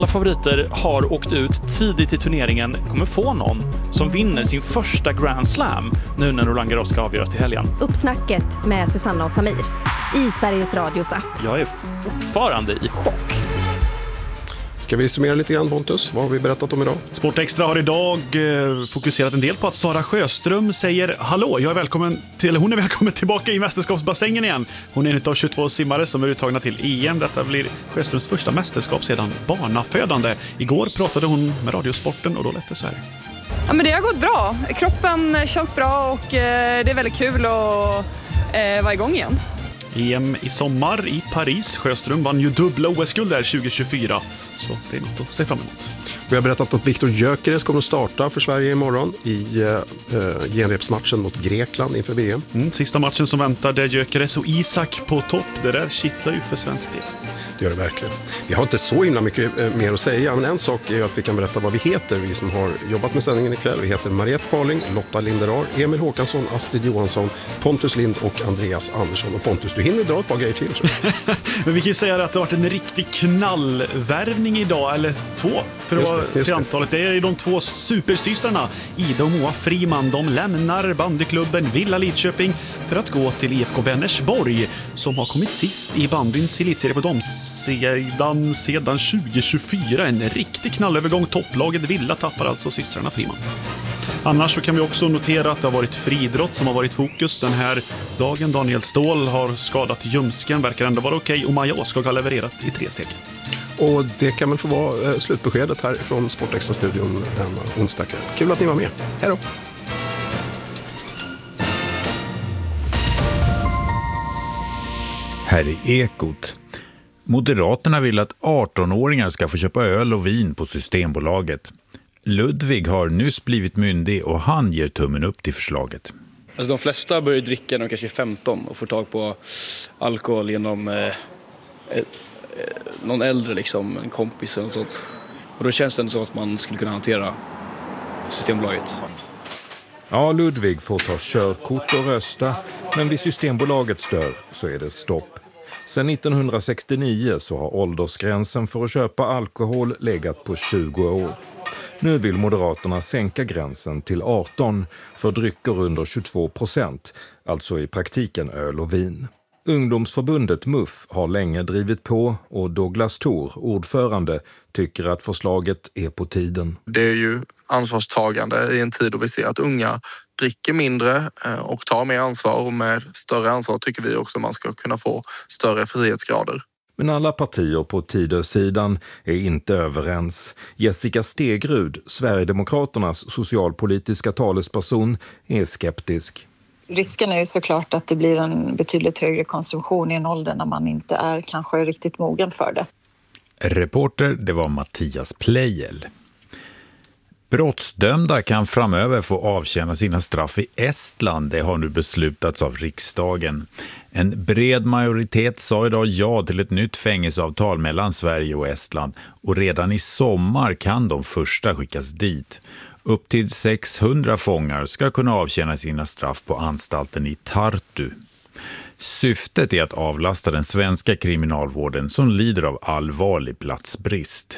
Alla favoriter har åkt ut tidigt i turneringen, kommer få någon som vinner sin första Grand Slam nu när Roland Garros ska avgöras till helgen. Uppsnacket med Susanna och Samir i Sveriges Radios app. Jag är fortfarande i chock. Ska vi summera lite grann, Pontus? Vad har vi berättat om idag? Sportextra har idag fokuserat en del på att Sara Sjöström säger hallå, hon är välkommen tillbaka i mästerskapsbassängen igen. Hon är en av 22 simmare som är uttagna till EM. Detta blir Sjöströms första mästerskap sedan barnafödande. Igår pratade hon med Radiosporten och då lät det så här. Ja, men det har gått bra. Kroppen känns bra och det är väldigt kul att vara igång igen. EM i sommar i Paris. Sjöström vann ju dubbla OS-guld där 2024. Så det är något att se fram emot. Vi har berättat att Viktor Gyökeres kommer att starta för Sverige imorgon i genrepsmatchen mot Grekland inför VM. Sista matchen som väntar där Gyökeres och Isak på topp. Det där kittlar ju för svensk del. Det gör det verkligen. Vi har inte så himla mycket mer att säga, men en sak är att vi kan berätta vad vi heter, vi som har jobbat med sändningen ikväll. Vi heter Mariette Parling, Lotta Linderar, Emil Håkansson, Astrid Johansson, Pontus Lind och Andreas Andersson. Och Pontus, du hinner dra ett par grejer till, tror jag. Men vi kan ju säga att det har varit en riktig knallvärvning idag, eller två för att vara till antalet. Det är de två supersystrarna, Ida och Moa Friman. De lämnar bandyklubben Villa Lidköping för att gå till IFK Vänersborg, som har kommit sist i bandyns elitserie på sedan 2024. En riktig knallövergång. Topplaget Villa tappar alltså systrarna Friman. Annars så kan vi också notera att det har varit friidrott som har varit fokus den här dagen. Daniel Ståhl har skadat ljumsken, verkar ändå vara okej, och Maja Åskog har levererat i 3 steg. Och det kan väl få vara slutbeskedet här från Sportextra-studion denna onsdag. Kul att ni var med. Hej då! Här är Ekot. Moderaterna vill att 18-åringar ska få köpa öl och vin på Systembolaget. Ludvig har nyss blivit myndig och han ger tummen upp till förslaget. Alltså de flesta börjar dricka när de kanske är 15 och får tag på alkohol genom någon äldre, liksom, en kompis eller något sånt. Och då känns det så att man skulle kunna hantera Systembolaget. Ja, Ludvig får ta körkort och rösta, men vid Systembolagets dörr så är det stopp. Sedan 1969 så har åldersgränsen för att köpa alkohol legat på 20 år. Nu vill Moderaterna sänka gränsen till 18 för drycker under 22%, alltså i praktiken öl och vin. Ungdomsförbundet MUF har länge drivit på och Douglas Thor, ordförande, tycker att förslaget är på tiden. Det är ju ansvarstagande i en tid då vi ser att unga dricker mindre och tar mer ansvar, och med större ansvar tycker vi också att man ska kunna få större frihetsgrader. Men alla partier på Tidösidan är inte överens. Jessica Stegrud, Sverigedemokraternas socialpolitiska talesperson, är skeptisk. Risken är ju såklart att det blir en betydligt högre konsumtion i en ålder när man inte är kanske riktigt mogen för det. Reporter, det var Mattias Plejel. Brottsdömda kan framöver få avtjäna sina straff i Estland. Det har nu beslutats av riksdagen. En bred majoritet sa idag ja till ett nytt fängelseavtal mellan Sverige och Estland. Och redan i sommar kan de första skickas dit. Upp till 600 fångar ska kunna avtjäna sina straff på anstalten i Tartu. Syftet är att avlasta den svenska kriminalvården som lider av allvarlig platsbrist.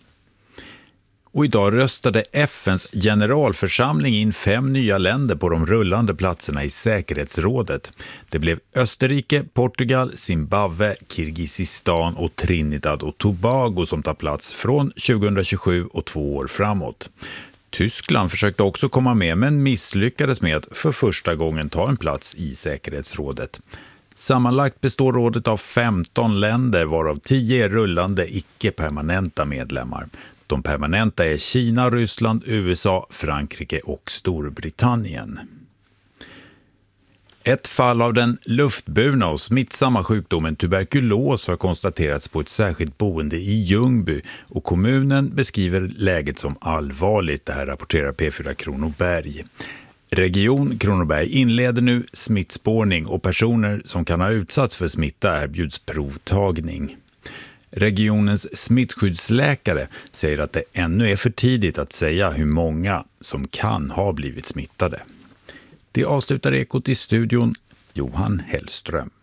Och idag röstade FNs generalförsamling in 5 nya länder på de rullande platserna i säkerhetsrådet. Det blev Österrike, Portugal, Zimbabwe, Kirgizistan och Trinidad och Tobago som tar plats från 2027 och 2 år framåt. Tyskland försökte också komma med men misslyckades med att för första gången ta en plats i säkerhetsrådet. Sammanlagt består rådet av 15 länder varav 10 är rullande icke-permanenta medlemmar. De permanenta är Kina, Ryssland, USA, Frankrike och Storbritannien. Ett fall av den luftburna och smittsamma sjukdomen tuberkulos har konstaterats på ett särskilt boende i Ljungby och kommunen beskriver läget som allvarligt. Det här rapporterar P4 Kronoberg. Region Kronoberg inleder nu smittspårning och personer som kan ha utsatts för smitta erbjuds provtagning. Regionens smittskyddsläkare säger att det ännu är för tidigt att säga hur många som kan ha blivit smittade. Det avslutar Ekot i studion, Johan Hellström.